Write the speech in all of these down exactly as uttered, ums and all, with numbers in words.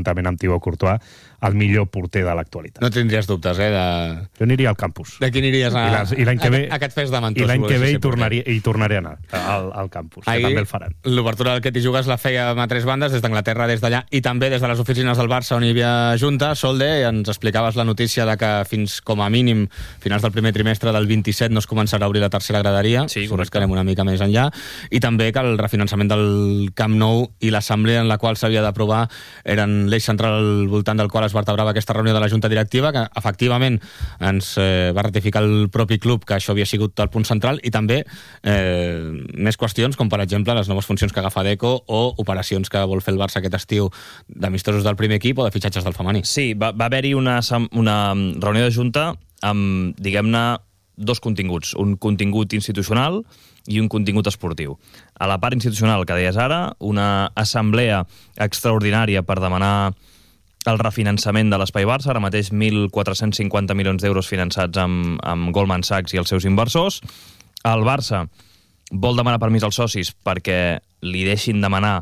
juntament amb Thibaut Courtois, el millor porter de l'actualitat. No tindries dubtes, eh? De... Jo aniria al campus. De qui aniries a... I l'any que ve, a, a que et fes de mentós. I l'any que ve hi tornaria, hi tornaré a anar al, al campus, que Ahir, també el faran. L'obertura del que t'hi jugues la fèiem a tres bandes, des d'Anglaterra, des d'allà, i també des de les oficines del Barça, on hi havia junta. Solde, ens explicaves la notícia de que fins com a mínim, finals del primer trimestre del vint-i-set, no es començarà a obrir la tercera graderia. Sí, correcte. Que anem una mica més enllà. I també que el refinançament del Camp Nou i l'assemblea en la qual s'havia d'aprovar eren l'eix central al voltant del qual es vertebrava aquesta reunió de la Junta Directiva, que efectivament ens eh, va ratificar el propi club que això havia sigut el punt central, i també eh, més qüestions, com per exemple les noves funcions que agafa Deco o operacions que vol fer el Barça aquest estiu d'amistosos del primer equip o de fitxatges del femení. Sí, va, va haver-hi una, una reunió de Junta amb, diguem-ne, dos continguts. Un contingut institucional i un contingut esportiu. A la part institucional, que deies ara, una assemblea extraordinària per demanar el refinançament de l'Espai Barça, ara mateix mil quatre-cents cinquanta milions d'euros finançats amb, amb Goldman Sachs i els seus inversors. El Barça vol demanar permís als socis perquè li deixin demanar,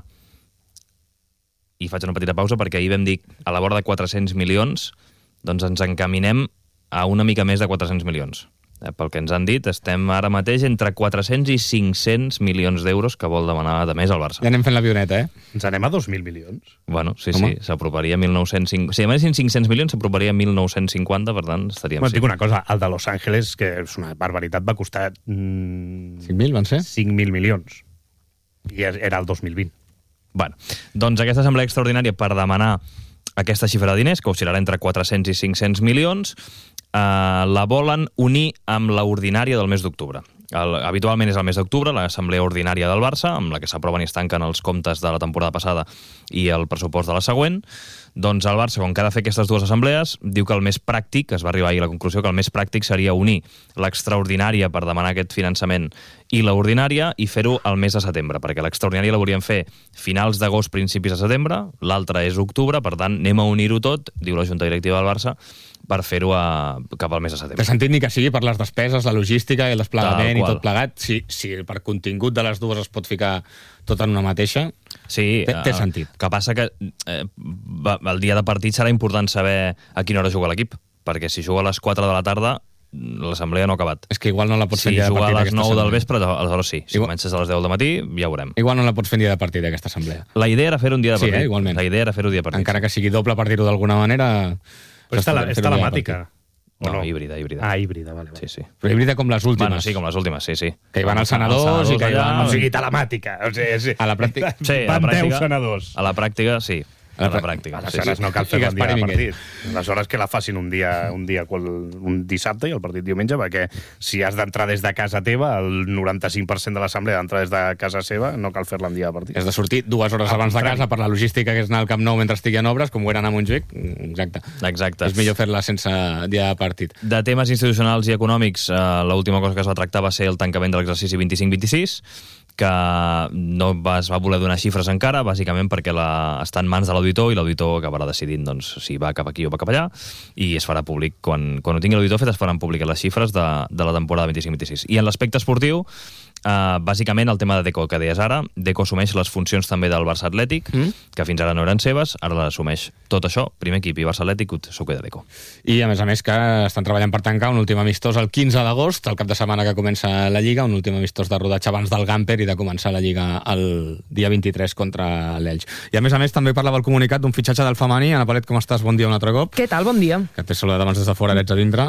i faig una petita pausa perquè ahir vam dir a la vora de quatre-cents milions, doncs ens encaminem a una mica més de quatre-cents milions. Pel que ens han dit, estem ara mateix entre quatre-cents i cinc-cents milions d'euros que vol demanar de més al Barça. Ja anem fent l'avioneta, eh? Ens anem a dos mil milions. Bueno, sí, Home. sí, s'aproparia a mil nou-cents cinquanta. Si demanessin cinc-cents milions, s'aproparia a mil nou-cents cinquanta, per tant, estaríem... Bueno, sí. dic una cosa, el de Los Angeles, que és una barbaritat, va costar mm, cinc mil van ser? cinc mil milions. I era el dos mil vint. Bueno, doncs aquesta assemblea extraordinària per demanar aquesta xifra de diners, que oscil·larà entre quatre-cents i cinc-cents milions, Uh, la volen unir amb l'ordinària del mes d'octubre. El, habitualment és el mes d'octubre, l'assemblea ordinària del Barça, amb la que s'aproven i es tanquen els comptes de la temporada passada i el pressupost de la següent. Doncs el Barça, com que ha de fer aquestes dues assemblees, diu que el més pràctic, es va arribar ahir a la conclusió, que el més pràctic seria unir l'extraordinària per demanar aquest finançament i l'ordinària i fer-ho al mes de setembre, perquè l'extraordinària la volien fer finals d'agost, principis de setembre, l'altra és octubre, per tant, anem a unir-ho tot, diu la Junta Directiva del Barça, per fer-ho a... cap al mes de setembre. Té sentit ni que sigui per les despeses, la logística i el desplegament i tot plegat. Si, si per contingut de les dues es pot ficar tot en una mateixa, sí, té, té sentit. El que passa que eh, el dia de partit serà important saber a quina hora juga l'equip, perquè si juga a les quatre de la tarda l'assemblea no ha acabat. És que igual no la pots fer fer si dia de partit. Si juga a les nou del assemblea. vespre, aleshores sí. Si igual... comences a les deu del matí, ja ho veurem. Igual no la pots fer en dia de partit, aquesta assemblea. La idea era fer un dia de partit. Sí, eh, igualment. La idea era fer un dia de partit. Encara que sigui doble per dir-ho d'alguna manera... Però és, tele, és telemàtica. No, no, híbrida, híbrida. Ah, híbrida, vale, vale. Sí, sí. Però híbrida com les últimes. Bueno, sí, com les últimes, sí, sí. Que hi van els senadors, els senadors i que hi van... O sigui, telemàtica. O sigui, sí. A la pràctica... Sí, a la van pràctica, deu senadors. A la pràctica, sí. A la pràctica. Aleshores Sí, sí. no cal fer I un dia Gaspar i de Minguell. partit. Aleshores que la facin un dia, un dia qual, un dissabte i el partit diumenge, perquè si has d'entrar des de casa teva, el noranta-cinc per cent de l'assemblea d'entrar des de casa seva, no cal fer-la en dia de partit. Has de sortir dues hores Al abans de contrari. casa per la logística que és anar al Camp Nou mentre estigui en obres, com ho era anar a Montjuïc. Exacte. Exacte. És millor fer-la sense dia de partit. De temes institucionals i econòmics, eh, l'última cosa que es va tractar va ser el tancament de l'exercici vint-i-cinc vint-i-sis, que no va, es va voler donar xifres encara, bàsicament perquè la, està en mans de l'auditor i l'auditor acabarà decidint doncs, si va cap aquí o va cap allà, i es farà públic. Quan, quan ho tingui l'auditor fet es faran públiques les xifres de, de la temporada vint-i-cinc vint-i-sis. I en l'aspecte esportiu, Uh, bàsicament el tema de Deco que deies ara. Deco assumeix les funcions també del Barça Atlètic, mm. que fins ara no eren seves, ara l'assumeix tot això, primer equip i Barça Atlètic, s'ho queda Deco. I a més a més que estan treballant per tancar un últim amistós el quinze d'agost, el cap de setmana que comença la Lliga, un últim amistós de rodatge abans del Gamper i de començar la Lliga el dia vint-i-tres contra l'Elx. I a més a més també parlava el comunicat d'un fitxatge del femení. Ana Palet, com estàs? Bon dia un altre cop. Què tal? Bon dia. Que t'he saludat abans des de fora, ets a dintre.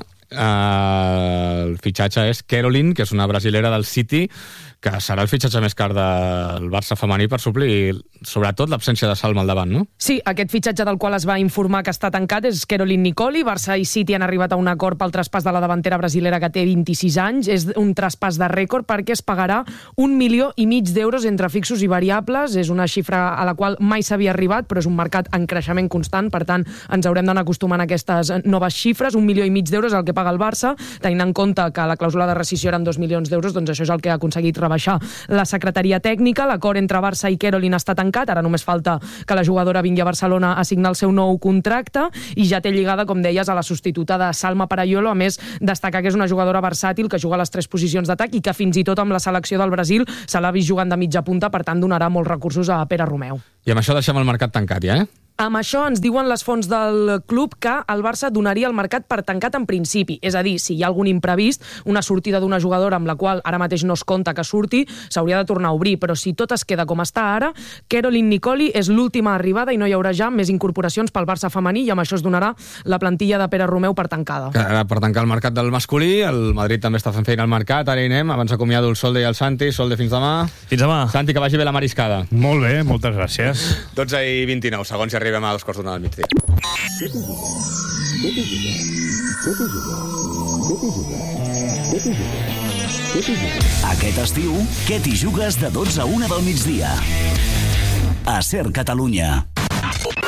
Uh, el fitxatge és Caroline, que és una brasilera del City, que serà el fitxatge més car del Barça femení per suplir, sobretot, l'absència de Salma al davant, no? Sí, aquest fitxatge del qual es va informar que està tancat és Caroline Nicoli. Barça i City han arribat a un acord pel traspàs de la davantera brasilera que té vint-i-sis anys. És un traspàs de rècord perquè es pagarà un milió i mig d'euros entre fixos i variables. És una xifra a la qual mai s'havia arribat, però és un mercat en creixement constant, per tant, ens haurem d'anar acostumant a aquestes noves xifres. Un milió i mig d'euros el que paga el Barça, tenint en compte que la clàusula de rescissió eren dos milions d'euros, doncs això és el que ha aconseguit rebaixar la secretaria tècnica. L'acord entre Barça i Caroline està tancat, ara només falta que la jugadora vingui a Barcelona a signar el seu nou contracte i ja té lligada, com deies, a la substituta de Salma Paraiolo. A més, destacar que és una jugadora versàtil que juga a les tres posicions d'atac i que fins i tot amb la selecció del Brasil se l'ha vist jugant de mitja punta, per tant donarà molts recursos a Pere Romeu. I amb això deixem el mercat tancat ja, eh? Amb això ens diuen les fonts del club que el Barça donaria el mercat per tancat en principi. És a dir, si hi ha algun imprevist, una sortida d'una jugadora amb la qual ara mateix no es compta que surti, s'hauria de tornar a obrir. Però si tot es queda com està ara, Caroline Nicoli és l'última arribada i no hi haurà ja més incorporacions pel Barça femení i amb això es donarà la plantilla de Pere Romeu per tancada. Ara, per tancar el mercat del masculí, el Madrid també està fent feina al mercat, ara hi anem, abans acomiado el Solde i el Santi. Solde, fins demà. Fins demà. Santi, que vagi bé la mariscada. Molt bé, moltes gràcies. dotze i vint-i-nou, segons si arribem a dos quarts d'una del migdia. Aquest estiu, què t'hi jugues de dotze a una del migdia? A Ser Catalunya.